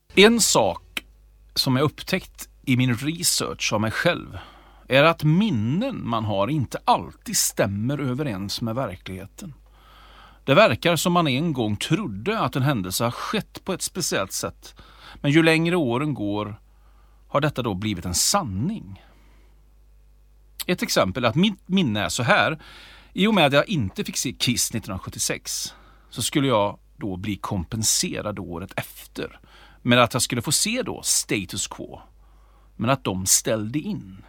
En sak som jag upptäckt i min research av mig själv är att minnen man har inte alltid stämmer överens med verkligheten. Det verkar som man en gång trodde att en händelse har skett på ett speciellt sätt, men ju längre åren går har detta då blivit en sanning. Ett exempel är att mitt minne är så här: i och med att jag inte fick se Kiss 1976 så skulle jag då bli kompenserad året efter med att jag skulle få se då Status Quo, men att de ställde in.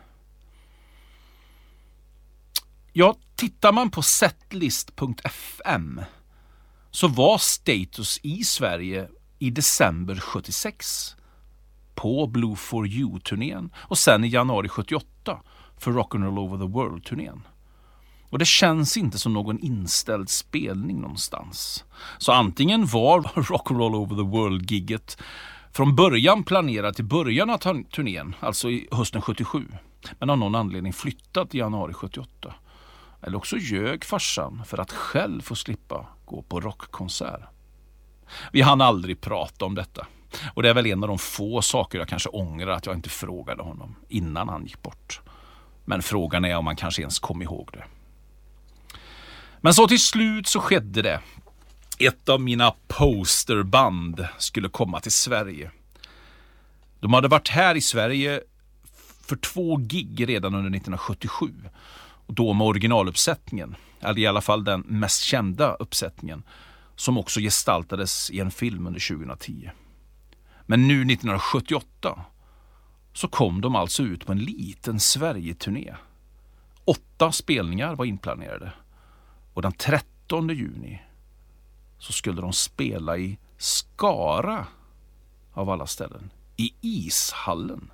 Ja, tittar man på setlist.fm så var Status i Sverige i december 76 på Blue For You-turnén och sen i januari 78 för Rock'n'Roll Over the World-turnén. Och det känns inte som någon inställd spelning någonstans. Så antingen var Rock'n'Roll Over the World-gigget från början planerat till början av turnén, alltså i hösten 77, men av någon anledning flyttat i januari 78. Eller också ljög farsan för att själv få slippa gå på rockkonsert. Vi hann aldrig prata om detta. Och det är väl en av de få saker jag kanske ångrar att jag inte frågade honom innan han gick bort. Men frågan är om man kanske ens kom ihåg det. Men så till slut så skedde det. Ett av mina posterband skulle komma till Sverige. De hade varit här i Sverige för 2 gig redan under 1977. Och då med originaluppsättningen, eller i alla fall den mest kända uppsättningen, som också gestaltades i en film under 2010. Men nu 1978 så kom de alltså ut på en liten Sverige-turné. 8 spelningar var inplanerade. Och den 13 juni så skulle de spela i Skara av alla ställen. I ishallen.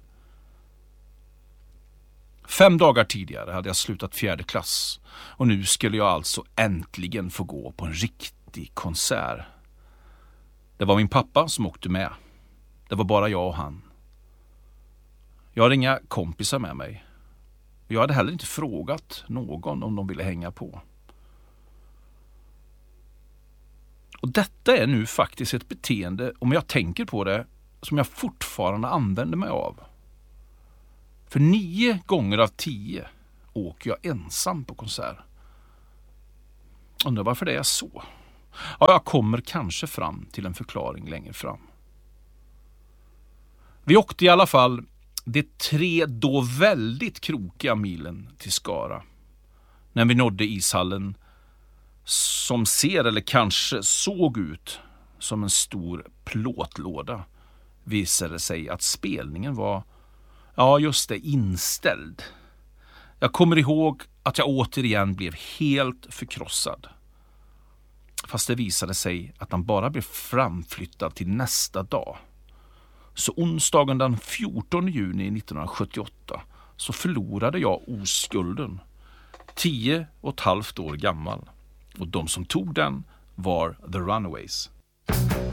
5 dagar tidigare hade jag slutat 4:e klass. Och nu skulle jag alltså äntligen få gå på en riktig konsert. Det var min pappa som åkte med. Det var bara jag och han. Jag hade inga kompisar med mig. Jag hade heller inte frågat någon om de ville hänga på. Och detta är nu faktiskt ett beteende, om jag tänker på det, som jag fortfarande använder mig av. För 9 gånger av 10 åker jag ensam på konsert. Undrar varför det är så. Ja, jag kommer kanske fram till en förklaring längre fram. Vi åkte i alla fall de 3 då väldigt krokiga milen till Skara. När vi nådde ishallen som ser eller kanske såg ut som en stor plåtlåda visade sig att spelningen var, ja just det, inställd. Jag kommer ihåg att jag återigen blev helt förkrossad. Fast det visade sig att han bara blev framflyttad till nästa dag. Så onsdagen den 14 juni 1978 så förlorade jag oskulden. 10,5 år gammal. Och de som tog den var The Runaways.